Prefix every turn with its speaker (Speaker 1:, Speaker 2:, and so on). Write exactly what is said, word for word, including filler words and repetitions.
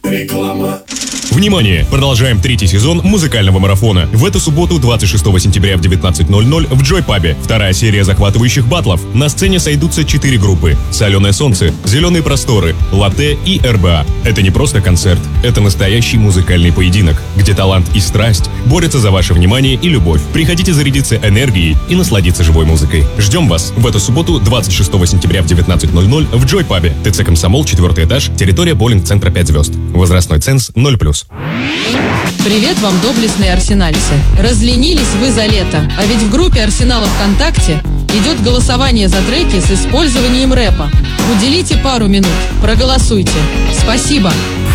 Speaker 1: Реклама.
Speaker 2: Внимание! Продолжаем третий сезон музыкального марафона. В эту субботу, двадцать шестого сентября в девятнадцать ноль ноль в Joy Pub. Вторая серия захватывающих баттлов. На сцене сойдутся четыре группы: «Соленое солнце», «Зеленые просторы», «Латте» и эр бэ а. Это не просто концерт, это настоящий музыкальный поединок, где талант и страсть борются за ваше внимание и любовь. Приходите зарядиться энергией и насладиться живой музыкой. Ждем вас в эту субботу, двадцать шестого сентября в девятнадцать ноль ноль в Joy Pub. ТЦ «Комсомол», четвертый этаж, территория боулинг-центра пять звезд. Возрастной ценз ноль плюс.
Speaker 3: Привет вам, доблестные арсенальцы. Разленились вы за лето, а ведь в группе Арсенала ВКонтакте идет голосование за треки с использованием рэпа. Уделите пару минут, проголосуйте. Спасибо.